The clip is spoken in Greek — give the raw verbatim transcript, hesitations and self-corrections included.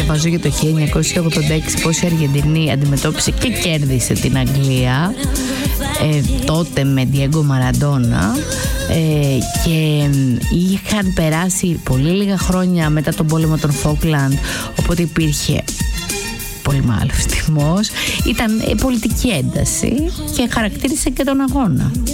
διαβάζω για το χίλια εννιακόσια ογδόντα έξι πώς η Αργεντινή αντιμετώπισε και κέρδισε την Αγγλία, ε, τότε με Διέγκο Μαραντόνα, ε, και είχαν περάσει πολύ λίγα χρόνια μετά τον πόλεμο των Φόκλαντ, οπότε υπήρχε πολύ μεγάλος τιμός, ήταν πολιτική ένταση και χαρακτήρισε και τον αγώνα.